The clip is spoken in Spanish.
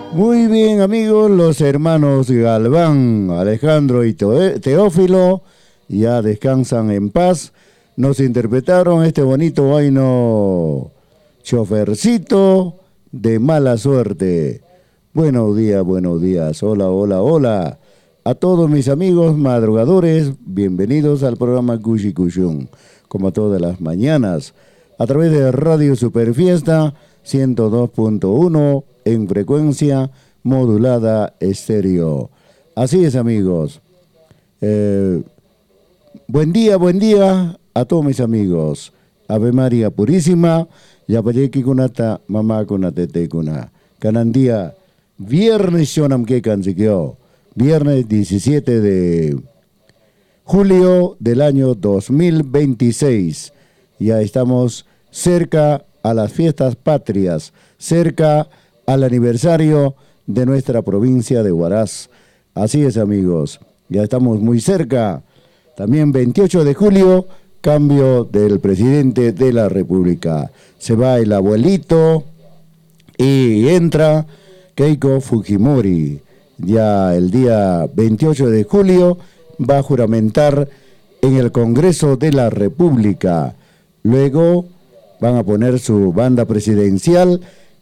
Muy bien, amigos, los hermanos Galván, Alejandro y Teófilo ya descansan en paz. Nos interpretaron este bonito vaino chofercito de mala suerte. Buenos días, hola, hola, hola. A todos mis amigos madrugadores, bienvenidos al programa Cushi Cushun, como todas las mañanas, a través de Radio Superfiesta 102.1 en frecuencia modulada estéreo. Así es, amigos. Buen día a todos mis amigos. Ave María Purísima, Yapayeki Kunata, Mamá Kunatete Kuna. Canandía, viernes Shonam Kekansikyo, viernes 17 de julio del año 2026. Ya estamos cerca a las fiestas patrias, cerca al aniversario de nuestra provincia de Huaraz. Así es, amigos, ya estamos muy cerca. También 28 de julio, cambio del presidente de la República. Se va el abuelito y entra Keiko Fujimori. Ya el día 28 de julio va a juramentar en el Congreso de la República. Luego van a poner su banda presidencial